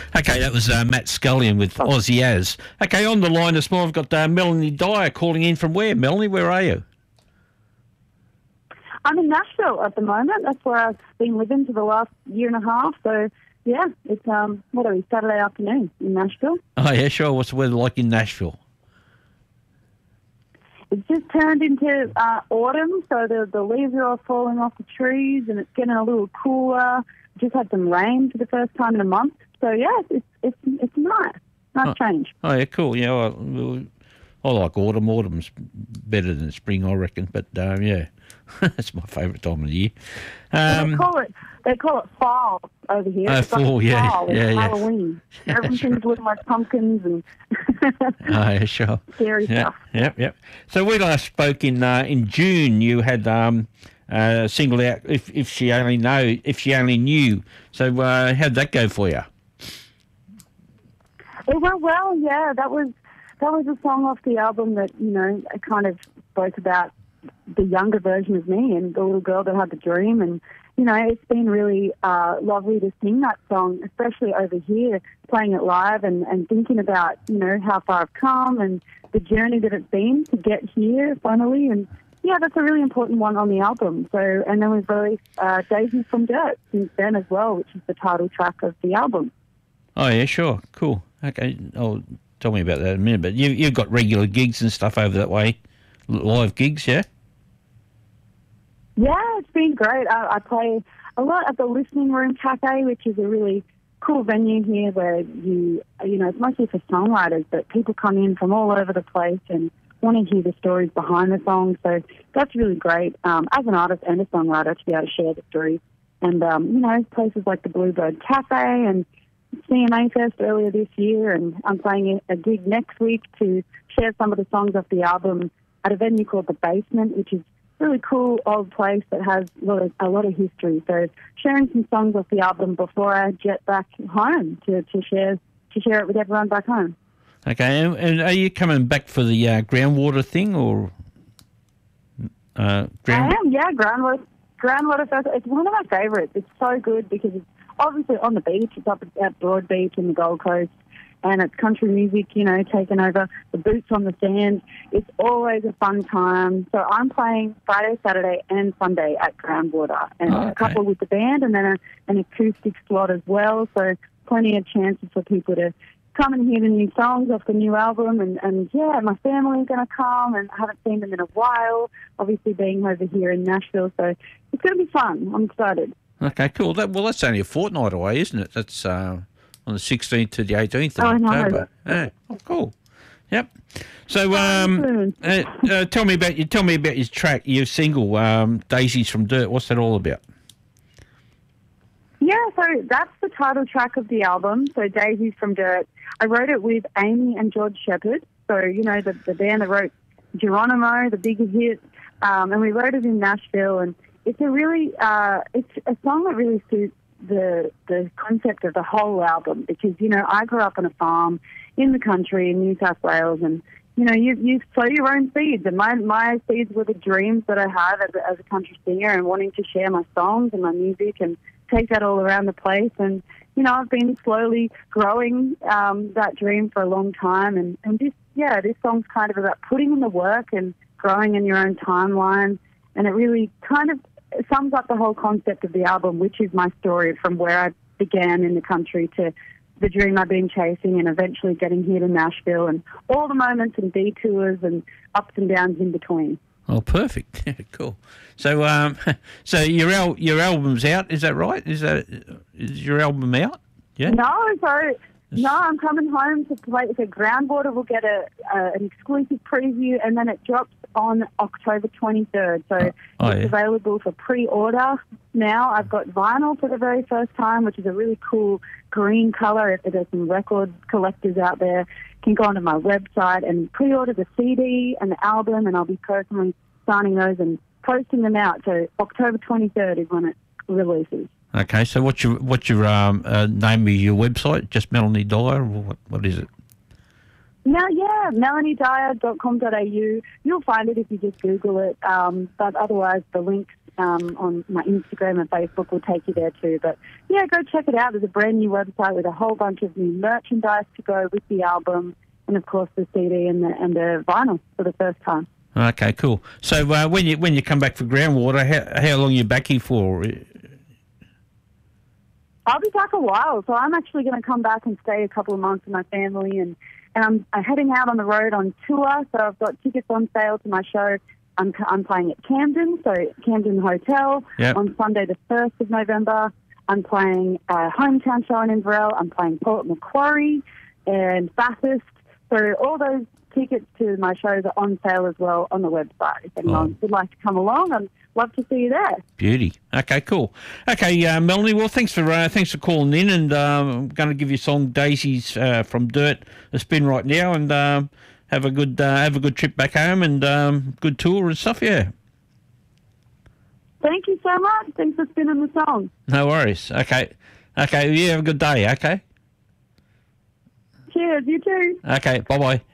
Okay, that was Matt Scullion with Aussie As. Okay, on the line this morning, I've got Melanie Dyer calling in from where? Melanie, where are you? I'm in Nashville at the moment. That's where I've been living for the last year and a half. So, yeah, it's, Saturday afternoon in Nashville. Oh, yeah, sure. What's the weather like in Nashville? It's just turned into autumn, so the leaves are all falling off the trees and it's getting a little cooler. Just had some rain for the first time in a month. So, yeah, it's nice. Nice change. Oh, yeah, cool. Yeah, I like autumn. Autumn's better than spring, I reckon. But, yeah, that's my favourite time of the year. They call it fall over here. Oh, it's fall, yeah. It's Halloween. Everything's looking like pumpkins and oh, yeah, sure. scary stuff. Yep. So we last spoke in June. You had singled out if she only knew. So how'd that go for you? It went well. Yeah, that was a song off the album that kind of spoke about the younger version of me and the little girl that had the dream. And it's been really lovely to sing that song, especially over here, playing it live and thinking about, how far I've come and the journey that it's been to get here finally. And, yeah, that's a really important one on the album. So, and then we've released Daisies from Dirt since then as well, which is the title track of the album. Oh, yeah, sure. Cool. Okay. Oh, tell me about that in a minute. But you've got regular gigs and stuff over that way, live gigs, yeah? Yeah, it's been great. I play a lot at the Listening Room Cafe, which is a really cool venue here where it's mostly for songwriters, but people come in from all over the place and want to hear the stories behind the songs. So that's really great as an artist and a songwriter to be able to share the stories. And, places like the Bluebird Cafe and CMA Fest earlier this year, and I'm playing a gig next week to share some of the songs off the album at a venue called The Basement, which is really cool old place that has a lot of history. So sharing some songs off the album before I jet back home to share it with everyone back home. Okay, and are you coming back for the groundwater thing or? I am, yeah. Groundwater Fest. It's one of my favourites. It's so good because it's obviously on the beach. It's up at Broad Beach in the Gold Coast. And it's country music, taking over, the boots on the sand. It's always a fun time. So I'm playing Friday, Saturday, and Sunday at Groundwater, and a couple with the band, and then an acoustic slot as well. So plenty of chances for people to come and hear the new songs off the new album. And yeah, my family's going to come, and I haven't seen them in a while, obviously being over here in Nashville. So it's going to be fun. I'm excited. Okay, cool. That's only a fortnight away, isn't it? That's on the 16th to the 18th of October. Yeah. Oh, cool. Yep. So, tell me about your track, your single, Daisies from Dirt. What's that all about? Yeah, so that's the title track of the album. So, Daisies from Dirt. I wrote it with Amy and George Shepherd. So, the band that wrote Geronimo, the big hit, and we wrote it in Nashville. And it's a really, it's a song that really suits the concept of the whole album because, I grew up on a farm in the country in New South Wales and, you sow your own seeds and my seeds were the dreams that I had as a country singer and wanting to share my songs and my music and take that all around the place. And, I've been slowly growing that dream for a long time and this song's kind of about putting in the work and growing in your own timeline, and it really kind of sums up the whole concept of the album, which is my story from where I began in the country to the dream I've been chasing and eventually getting here to Nashville and all the moments and detours and ups and downs in between. Oh, perfect. Yeah, cool. So, so your album's out, is that right? Is your album out? Yeah. No, I'm coming home to play. So Groundwater will get an exclusive preview, and then it drops on October 23rd. So it's available for pre-order now. I've got vinyl for the very first time, which is a really cool green colour. If there's some record collectors out there, can go onto my website and pre-order the CD and the album, and I'll be personally signing those and posting them out. So October 23rd is when it releases. Okay, so what's your name of your website? Just Melanie Dyer, or what is it? No, yeah, melaniedyer.com.au. You'll find it if you just Google it. But otherwise, the links on my Instagram and Facebook will take you there too. But yeah, go check it out. There's a brand new website with a whole bunch of new merchandise to go with the album, and of course the CD and the vinyl for the first time. Okay, cool. So when you come back for Groundwater, how long are you back here for? I'll be back a while, so I'm actually going to come back and stay a couple of months with my family, and I'm heading out on the road on tour, so I've got tickets on sale to my show. I'm playing at Camden, so Camden Hotel, on Sunday the 1st of November. I'm playing a hometown show in Inverell. I'm playing Port Macquarie and Bathurst. So all those tickets to my shows are on sale as well on the website. If anyone would like to come along, I'd love to see you there. Beauty. Okay, cool. Okay, Melanie. Well, thanks for calling in, and I'm going to give you a song, Daisies from Dirt, a spin right now, and have a good trip back home, and good tour and stuff. Yeah. Thank you so much. Thanks for spinning the song. No worries. Okay. You have a good day. Okay. Cheers. You too. Okay. Bye bye.